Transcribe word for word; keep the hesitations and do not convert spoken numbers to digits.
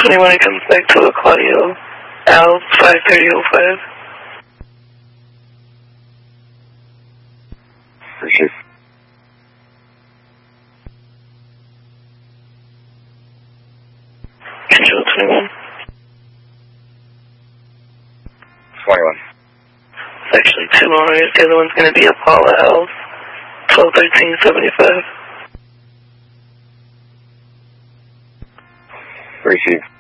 twenty-one comes back to a Claudio. Al, five thirty oh five. Receive. Control twenty-one. twenty-one. It's actually two more. The other one's going to be a Paula House. twelve thirteen seventy-five. Receive.